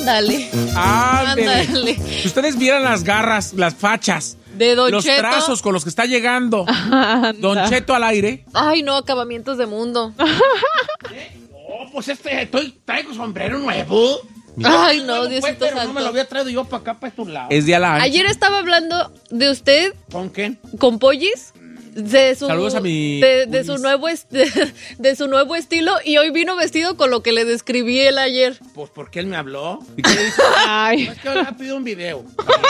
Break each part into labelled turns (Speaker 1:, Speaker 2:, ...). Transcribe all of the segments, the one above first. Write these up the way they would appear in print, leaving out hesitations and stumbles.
Speaker 1: Ándale.
Speaker 2: Ándale. Si ustedes vieran las garras, las fachas,
Speaker 1: de Don
Speaker 2: los
Speaker 1: Cheto.
Speaker 2: trazos con los que está llegando Don Cheto al aire.
Speaker 1: Ay, no, acabamientos de mundo.
Speaker 3: No, pues traigo sombrero nuevo.
Speaker 1: Ay, no, Diosito
Speaker 3: pero
Speaker 1: santo.
Speaker 3: no me lo había traído yo para acá, para estos lados.
Speaker 2: Es de ala ancha.
Speaker 1: Ayer estaba hablando de usted.
Speaker 3: ¿Con quién?
Speaker 1: Con Pollis.
Speaker 2: Saludos a mi
Speaker 1: de su nuevo de su nuevo estilo, y hoy vino vestido con lo que le describí él ayer.
Speaker 3: Pues porque él me habló.
Speaker 2: ¿Y qué dice?
Speaker 4: Ay.
Speaker 3: No, es que ahora pidió un video.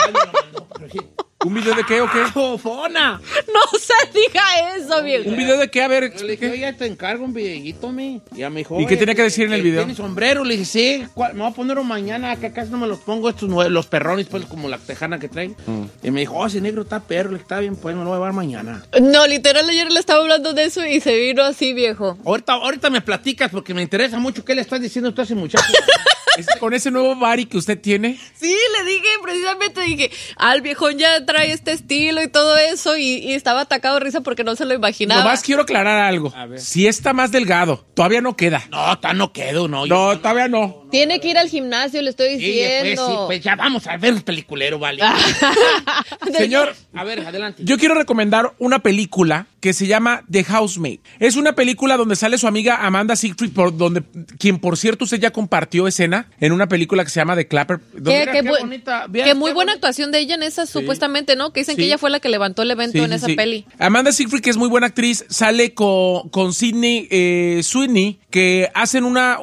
Speaker 2: ¿Un video de qué o qué?
Speaker 3: ¡Fofona!
Speaker 1: No se diga eso, viejo.
Speaker 2: ¿Un video de qué? A ver,
Speaker 3: Yo le dije,
Speaker 2: ¿qué?
Speaker 3: oye, te encargo un videíto, mi. Y ya me dijo,
Speaker 2: ¿Y qué tenía que decir en el video?
Speaker 3: ¿Tiene sombrero? Le dije, sí, me voy a ponerlo mañana, que casi no me los pongo estos los perrones, pues, como la tejana que traen. Y me dijo, ese negro está perro, le dije, está bien, pues, me lo voy a llevar mañana.
Speaker 1: No, literal, ayer le estaba hablando de eso y se vino así, viejo.
Speaker 3: Ahorita me platicas porque me interesa mucho qué le estás diciendo tú a ese muchacho.
Speaker 2: Con ese nuevo body que usted tiene.
Speaker 1: Sí, le dije, precisamente dije, al viejón ya trae este estilo y todo eso, y estaba atacado de risa porque no se lo imaginaba.
Speaker 2: Nomás quiero aclarar algo.
Speaker 3: A ver.
Speaker 2: Si está más delgado, todavía no queda.
Speaker 3: No, no quedo, no.
Speaker 2: No, todavía no.
Speaker 1: Tiene que ir al gimnasio, le estoy
Speaker 3: Sí,
Speaker 1: diciendo.
Speaker 3: pues ya vamos a ver el peliculero, vale.
Speaker 2: Señor,
Speaker 3: A ver, adelante.
Speaker 2: yo quiero recomendar una película que se llama The Housemaid. Es una película donde sale su amiga Amanda Seyfried, quien por cierto usted ya compartió escena en una película que se llama The Clapper.
Speaker 1: Qué muy buena actuación de ella en esa, supuestamente, ¿no? Que dicen que ella fue la que levantó el evento en esa peli.
Speaker 2: Amanda Seyfried, que es muy buena actriz, sale con Sydney Sweeney, que hacen una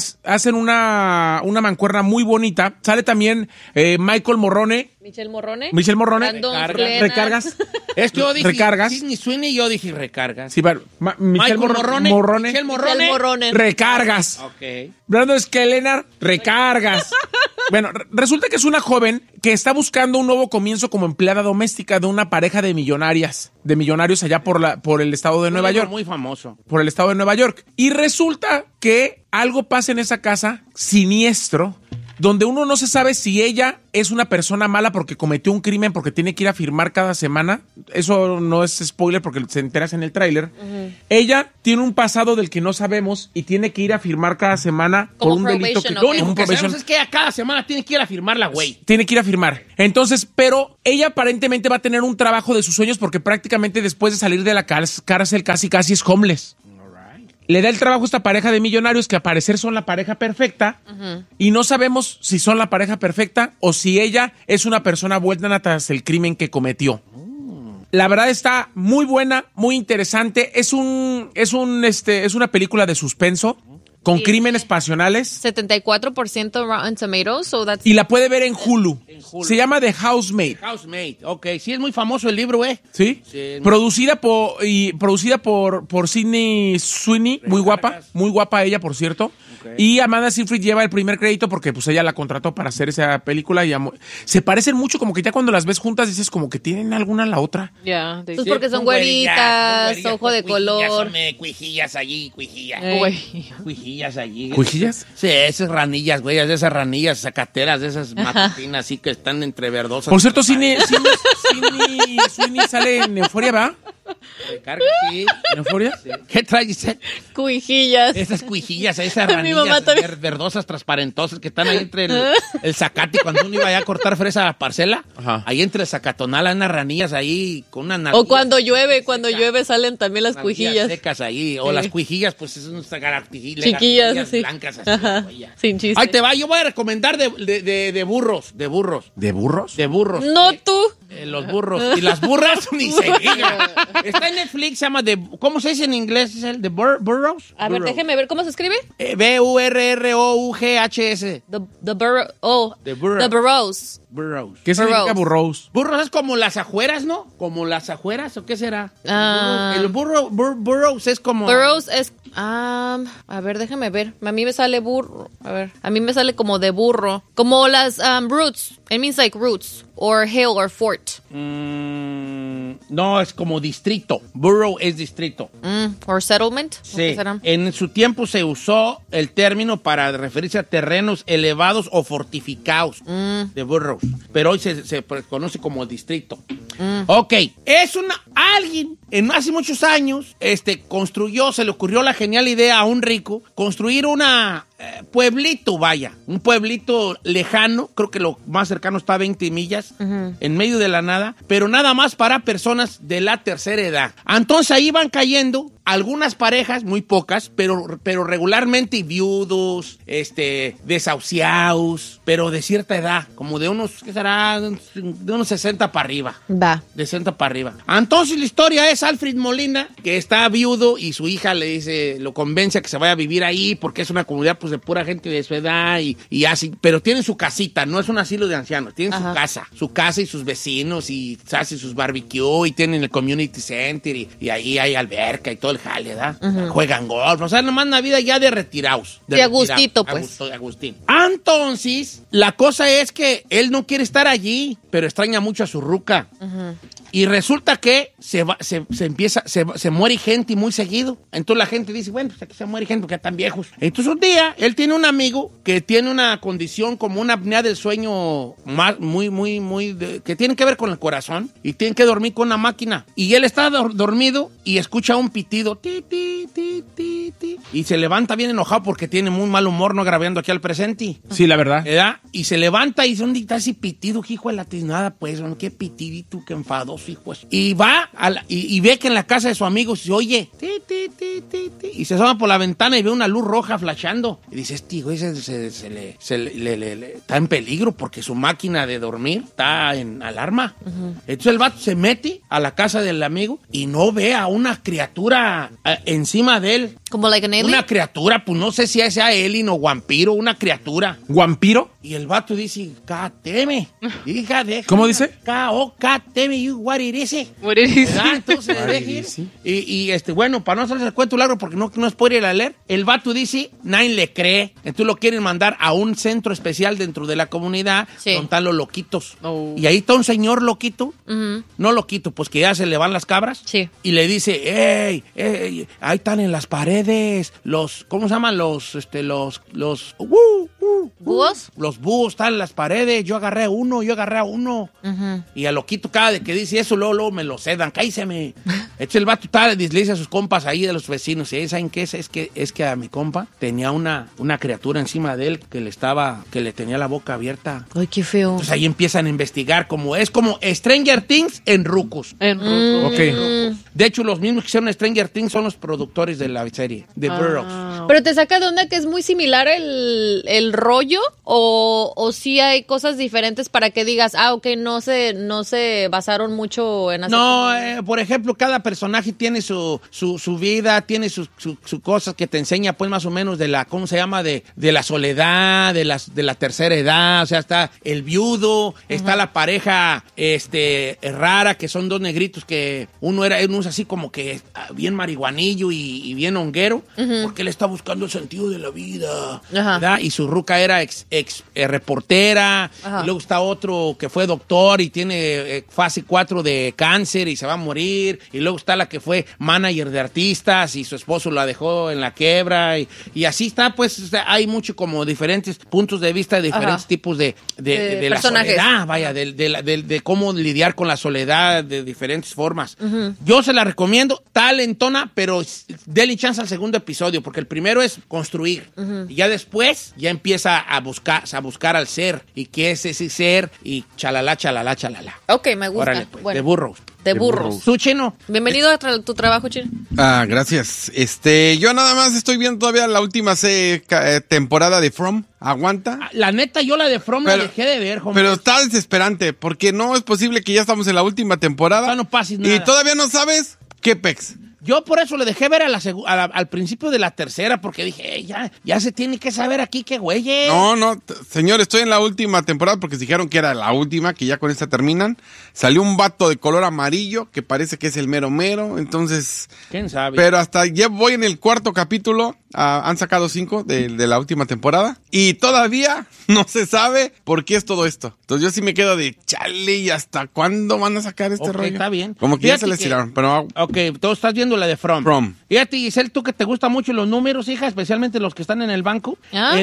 Speaker 2: mancuerna muy bonita. Sale también Michael Morrone.
Speaker 1: Michelle Morrone.
Speaker 2: Recargas.
Speaker 3: Es que yo dije
Speaker 2: recargas.
Speaker 3: Sidney Sweeney y yo dije recargas.
Speaker 2: Sí, pero Michelle Morrone.
Speaker 1: Michelle Morrone.
Speaker 2: Recargas.
Speaker 3: Ok.
Speaker 2: Brandon Skelenar, recargas. Bueno, resulta que es una joven que está buscando un nuevo comienzo como empleada doméstica de una pareja de millonarios allá por el estado de Nueva York.
Speaker 3: Muy famoso.
Speaker 2: Por el estado de Nueva York. Y resulta que algo pasa en esa casa siniestro, donde uno no se sabe si ella es una persona mala porque cometió un crimen, porque tiene que ir a firmar cada semana. Eso no es spoiler porque se enteras en el tráiler. Ella tiene un pasado del que no sabemos y tiene que ir a firmar cada semana por un delito que...
Speaker 3: Lo único que sabemos es que ella cada semana tiene que ir a firmarla, güey.
Speaker 2: Tiene que ir a firmar. Entonces, pero ella aparentemente va a tener un trabajo de sus sueños porque prácticamente después de salir de la cárcel casi es homeless. Le da el trabajo a esta pareja de millonarios que al parecer son la pareja perfecta y no sabemos si son la pareja perfecta o si ella es una persona buena tras el crimen que cometió. La verdad está muy buena, muy interesante. Es una película de suspenso con crímenes pasionales.
Speaker 1: 74% Rotten Tomatoes, so that's...
Speaker 2: Y la puede ver en Hulu. Se llama The Housemaid.
Speaker 3: Housemaid, ok. Sí, es muy famoso el libro, ¿eh?
Speaker 2: ¿Sí? Producida por Sydney Sweeney, muy guapa ella, por cierto. Okay. Y Amanda Seyfried lleva el primer crédito porque pues ella la contrató para hacer esa película y se parecen mucho, como que ya cuando las ves juntas dices como que tienen alguna a la otra.
Speaker 1: Ya, pues porque son güeritas, ojo de color.
Speaker 3: Cuijillas allí, cuijillas. Cuijillas allí.
Speaker 2: ¿Cuijillas?
Speaker 3: Sí, esas ranillas, güey, de esas ranillas sacateras, de esas matutinas así que están entre verdosas.
Speaker 2: Por cierto, Sydney Sweeney sale en Euphoria, ¿va?
Speaker 3: Recarga, sí.
Speaker 2: ¿En Euphoria?
Speaker 3: Sí. ¿Qué traes?
Speaker 1: Cuijillas.
Speaker 3: Esas cuijillas, esas ranillas verdosas, transparentosas que están ahí entre el zacate. Cuando uno iba allá a cortar fresa a la parcela, ahí entre el zacatonal hay unas ranillas ahí con una nalguilla.
Speaker 1: O cuando llueve salen también las cuijillas.
Speaker 3: Secas ahí, o las cuijillas, pues es unas
Speaker 1: chiquillas, sí.
Speaker 3: Blancas así.
Speaker 1: Sin chiste.
Speaker 3: Ahí te va, yo voy a recomendar de burros. ¿De burros?
Speaker 2: ¿De burros?
Speaker 3: De burros.
Speaker 1: No tú.
Speaker 3: Los burros. Y las burras ni se diga. Está en Netflix, se llama ¿cómo se dice en inglés? ¿Es el de Burrows?
Speaker 1: A ver, déjeme ver, ¿cómo se escribe?
Speaker 3: B-U-R-R-O-U-G-H-S.
Speaker 1: The Burrows.
Speaker 3: Burrows.
Speaker 2: ¿Qué significa burrows?
Speaker 3: Burros es como las ajueras, ¿no? ¿Como las ajueras o qué será? El burrows es como...
Speaker 1: Burrows es... a ver, déjame ver. A mí me sale burro. A ver, a mí me sale como de burro. Como las roots. It means like roots. Or hill or fort.
Speaker 3: No, es como distrito. Borough es distrito.
Speaker 1: Or settlement.
Speaker 3: Sí. En su tiempo se usó el término para referirse a terrenos elevados o fortificados de boroughs. Pero hoy se conoce como distrito. Ok. Alguien hace muchos años construyó, se le ocurrió la genial idea a un rico construir una pueblito, vaya. Un pueblito lejano. Creo que lo más cercano está a 20 millas. En medio de la nada. Pero nada más para personas de la tercera edad. Entonces ahí van cayendo algunas parejas, muy pocas, pero regularmente viudos, desahuciados, pero de cierta edad, como de unos, ¿qué será? De unos 60 para arriba.
Speaker 1: Va.
Speaker 3: De 60 para arriba. Entonces la historia es Alfred Molina, que está viudo y su hija le dice, lo convence a que se vaya a vivir ahí porque es una comunidad pues de pura gente de su edad y así, pero tienen su casita, no es un asilo de ancianos, tienen su casa y sus vecinos y hacen sus barbecue y tienen el community center y ahí hay alberca y todo el jale, ¿verdad? Juegan golf, o sea, nomás una vida ya de retirados.
Speaker 1: De Agustito, pues.
Speaker 3: Agustín. Entonces, la cosa es que él no quiere estar allí, pero extraña mucho a su ruca. Y resulta que se muere gente muy seguido. Entonces la gente dice, bueno, pues aquí se muere gente porque están viejos. Entonces un día, él tiene un amigo que tiene una condición como una apnea del sueño que tiene que ver con el corazón y tiene que dormir con una máquina. Y él está dormido y escucha un pitido. Ti, ti, ti, ti, ti, y se levanta bien enojado porque tiene muy mal humor, no grabando aquí al presente.
Speaker 2: Sí, la verdad.
Speaker 3: ¿Verdad? Y se levanta y dice, ¿dónde está ese pitido, hijo de la tiznada? Pues, qué pitidito, qué enfadoso, hijo. Y va y ve que en la casa de su amigo se oye ti, ti, ti, ti, ti, y se asoma por la ventana y ve una luz roja flashando. Y dice, güey está en peligro porque su máquina de dormir está en alarma. Entonces el vato se mete a la casa del amigo y no ve a una criatura encima de él.
Speaker 1: ¿Como like an alien?
Speaker 3: Una criatura, pues no sé si sea alien o vampiro, una criatura.
Speaker 2: ¿Vampiro?
Speaker 3: Y el vato dice, cáteme. Hija, deja.
Speaker 2: ¿Cómo dice?
Speaker 3: K-O-K-T-M, you what it is.
Speaker 4: What it is.
Speaker 3: Entonces, y bueno, para no hacerles el cuento largo, porque no es por ir a leer, el vato dice, nadie le cree. Entonces lo quieren mandar a un centro especial dentro de la comunidad, donde están los loquitos. Y ahí está un señor loquito, no loquito, pues que ya se le van las cabras.
Speaker 1: Sí.
Speaker 3: Y le dice, ey, ahí están en las paredes, ¿cómo se llaman? Los
Speaker 1: ¿búhos?
Speaker 3: Los búhos están en las paredes, yo agarré a uno. Y al loquito cada vez que dice eso, luego me lo cedan, cáiseme. Entonces el vato le dice a sus compas ahí de los vecinos, ¿y saben qué es? Es que a mi compa tenía una criatura encima de él que le tenía la boca abierta.
Speaker 1: Ay, qué feo.
Speaker 3: Entonces ahí empiezan a investigar como Stranger Things en rucos.
Speaker 2: Ok.
Speaker 3: De hecho, los mismos que hicieron Stranger Things son los productores de la serie, de Burroughs.
Speaker 1: Pero te saca de onda que es muy similar el rollo o sí hay cosas diferentes para que digas, ok, no se basaron mucho en hacer.
Speaker 3: No, por ejemplo, cada personaje tiene su vida, tiene sus cosas que te enseña, pues, más o menos de la, ¿cómo se llama? De la soledad, de la tercera edad. O sea, está el viudo, está la pareja rara, que son dos negritos que uno es así como que bien marihuanillo y bien honguero, porque él está buscando el sentido de la vida, ¿verdad? Y su ruca era ex reportera. Y luego está otro que fue doctor y tiene fase 4 de cáncer y se va a morir. Y luego está la que fue manager de artistas y su esposo la dejó en la quiebra. Y así está, pues, o sea, hay mucho como diferentes puntos de vista, de diferentes tipos de la soledad, vaya, de cómo lidiar con la soledad de diferentes formas. Yo se la recomiendo, talentona, pero denle chance al segundo episodio, porque el primero es construir. Y ya después, ya empieza a buscar al ser. ¿Y qué es ese ser? Y chalala.
Speaker 1: Ok, me gusta.
Speaker 3: Órale, pues,
Speaker 1: bueno.
Speaker 3: de burros.
Speaker 1: De burros.
Speaker 3: ¿Tú, Chino?
Speaker 1: Bienvenido a tu trabajo, Chino.
Speaker 5: Gracias. Yo nada más estoy viendo todavía la última temporada de From. ¿Aguanta?
Speaker 3: La neta, yo la de From la dejé de ver, hombre.
Speaker 5: Pero está desesperante, porque no es posible que ya estamos en la última temporada.
Speaker 3: No pases nada.
Speaker 5: Y todavía no sabes qué pex.
Speaker 3: Yo por eso le dejé ver al principio de la tercera, porque dije, ya se tiene que saber aquí qué güeyes.
Speaker 5: No, señor, estoy en la última temporada porque dijeron que era la última, que ya con esta terminan. Salió un vato de color amarillo que parece que es el mero mero, entonces...
Speaker 3: ¿Quién sabe?
Speaker 5: Pero hasta ya voy en el cuarto capítulo, han sacado 5 de la última temporada y todavía no se sabe por qué es todo esto. Entonces yo sí me quedo de chale, ¿y hasta cuándo van a sacar este rollo?
Speaker 3: Está bien.
Speaker 5: Como que ya se les tiraron, pero...
Speaker 3: Ok, tú estás viendo la de From. Fíjate, Giselle, tú que te gustan mucho los números, hija, especialmente los que están en el banco.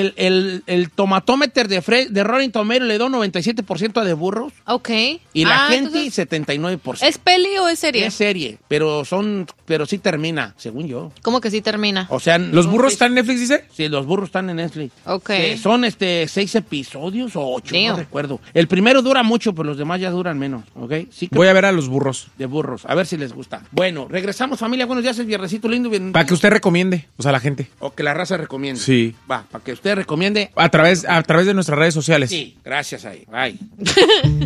Speaker 3: El tomatómetro de Rotten Tomatoes le da 97% a de burros.
Speaker 1: Ok.
Speaker 3: Y la gente,
Speaker 1: entonces,
Speaker 3: 79%.
Speaker 1: ¿es peli o es serie?
Speaker 3: Es serie, pero sí termina, según yo.
Speaker 1: ¿Cómo que sí termina?
Speaker 3: O sea,
Speaker 2: ¿Los burros burros están en Netflix, dice?
Speaker 3: Sí, los burros están en Netflix.
Speaker 1: Ok.
Speaker 3: Son 6 episodios o 8, no
Speaker 1: Damn.
Speaker 3: recuerdo. El primero dura mucho, pero los demás ya duran menos, ¿ok? Sí que
Speaker 2: Voy a ver a los burros.
Speaker 3: de burros, a ver si les gusta. Bueno, regresamos, familia. Buenos días, es viernesito lindo.
Speaker 2: Para que usted recomiende, o sea, la gente.
Speaker 3: O que la raza recomiende.
Speaker 2: Sí.
Speaker 3: Va, para que usted recomiende.
Speaker 2: A través de nuestras redes sociales.
Speaker 3: Sí, gracias ahí. Bye.